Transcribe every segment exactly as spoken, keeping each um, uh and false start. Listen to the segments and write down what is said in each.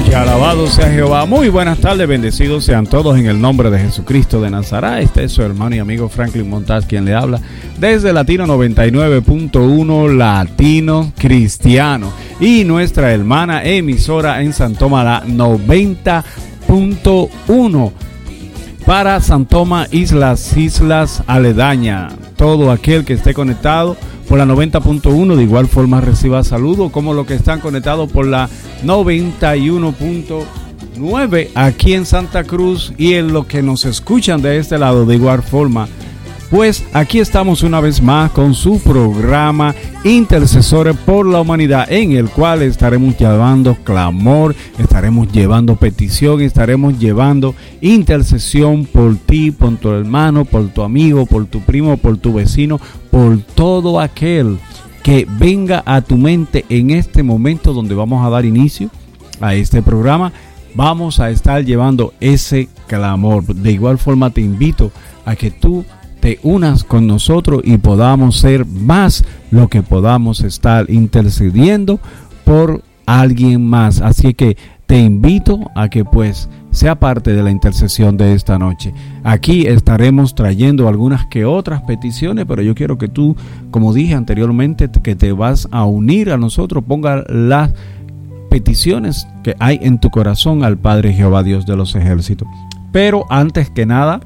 Alabado sea Jehová. Muy buenas tardes, bendecidos sean todos en el nombre de Jesucristo de Nazaret. Este es su hermano y amigo Franklin Montaz quien le habla desde Latino noventa y nueve punto uno Latino Cristiano y nuestra hermana emisora en San Tomás, la noventa punto uno para San Tomás, Islas, Islas aledañas. Todo aquel que esté conectado por la noventa punto uno de igual forma reciba saludos, como los que están conectados por la noventa y uno punto nueve aquí en Santa Cruz, y en los que nos escuchan de este lado de igual forma. Pues aquí estamos una vez más con su programa Intercesores por la Humanidad, en el cual estaremos llevando clamor, estaremos llevando petición, estaremos llevando intercesión por ti, por tu hermano, por tu amigo, por tu primo, por tu vecino, por todo aquel que venga a tu mente en este momento donde vamos a dar inicio a este programa. Vamos a estar llevando ese clamor. De igual forma te invito a que tú te unas con nosotros y podamos ser más lo que podamos estar intercediendo por alguien más. Así que te invito a que pues sea parte de la intercesión de esta noche. Aquí estaremos trayendo algunas que otras peticiones, pero yo quiero que tú, como dije anteriormente, que te vas a unir a nosotros, ponga las peticiones que hay en tu corazón al Padre Jehová Dios de los ejércitos. Pero antes que nada,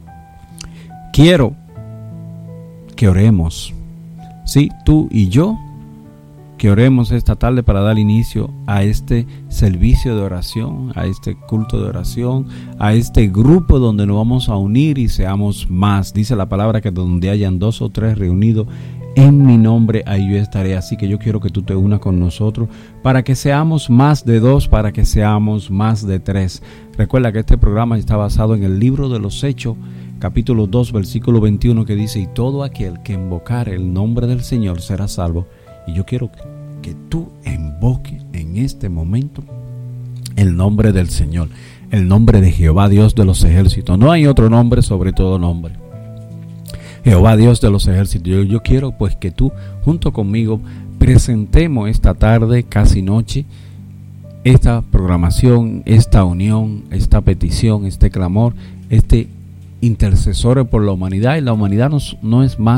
quiero que oremos, sí, tú y yo, que oremos esta tarde para dar inicio a este servicio de oración, a este culto de oración, a este grupo donde nos vamos a unir y seamos más. Dice la palabra que donde hayan dos o tres reunidos en mi nombre, ahí yo estaré. Así que yo quiero que tú te unas con nosotros para que seamos más de dos, para que seamos más de tres. Recuerda que este programa está basado en el libro de los Hechos, capítulo dos, versículo veintiuno, que dice: y todo aquel que invocare el nombre del Señor será salvo. Y yo quiero que, que tú invoques en este momento el nombre del Señor, el nombre de Jehová Dios de los ejércitos. No hay otro nombre sobre todo nombre. Jehová Dios de los ejércitos. Yo, yo quiero pues que tú junto conmigo presentemos esta tarde, casi noche, esta programación, esta unión, esta petición, este clamor, este intercesores por la humanidad. Y la humanidad no, no es más